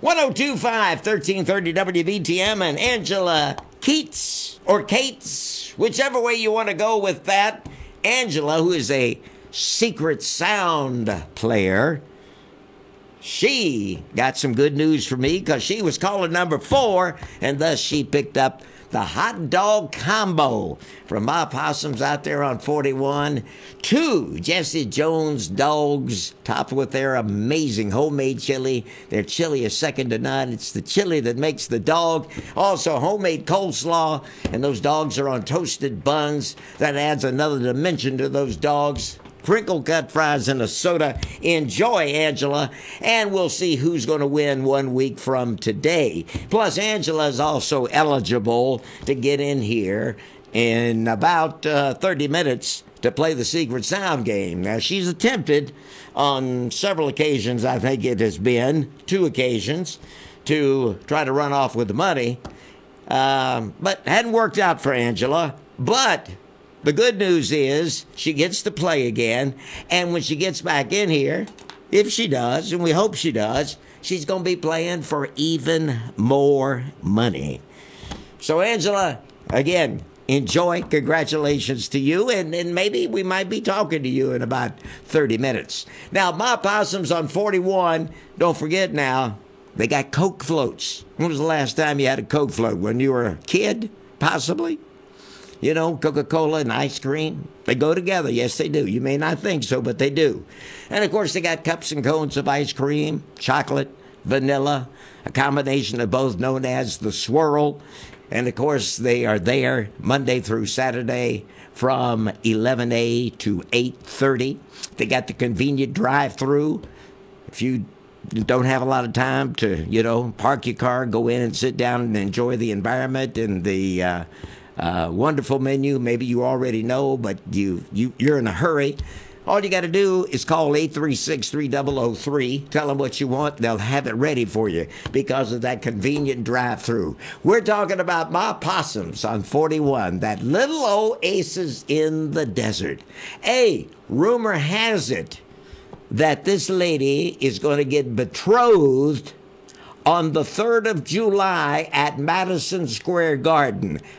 1025 1330 WBTM and Angela Keats or Cates, whichever way you want to go with that. Angela, who is a secret sound player, she got some good news for me because she was calling number 4, and thus she picked up the hot dog combo from my possums out there on 41. 2 Jesse Jones dogs, topped with their amazing homemade chili. Their chili is second to none. It's the chili that makes the dog. Also, homemade coleslaw, and those dogs are on toasted buns. That adds another dimension to those dogs. Crinkle cut fries and a soda. Enjoy, Angela, and we'll see who's going to win 1 week from today. Plus, Angela is also eligible to get in here in about 30 minutes to play the Secret Sound game. Now, she's attempted on several occasions, I think it has been 2 occasions, to try to run off with the money, but hadn't worked out for Angela. But the good news is she gets to play again, and when she gets back in here, if she does, and we hope she does, she's going to be playing for even more money. So, Angela, again, enjoy. Congratulations to you, and maybe we might be talking to you in about 30 minutes. Now, my possums on 41, don't forget now, they got Coke floats. When was the last time you had a Coke float? When you were a kid, possibly? You know, Coca-Cola and ice cream, they go together. Yes, they do. You may not think so, but they do. And, of course, they got cups and cones of ice cream, chocolate, vanilla, a combination of both known as the swirl. And, of course, they are there Monday through Saturday from 11 to 8:30. They got the convenient drive-through. If you don't have a lot of time to, park your car, go in and sit down and enjoy the environment and the wonderful menu. Maybe you already know, but you're in a hurry. All you got to do is call 836-3003. Tell them what you want. They'll have it ready for you because of that convenient drive-through. We're talking about my possums on 41, that little oasis in the desert. Hey, rumor has it that this lady is going to get betrothed on the 3rd of July at Madison Square Garden.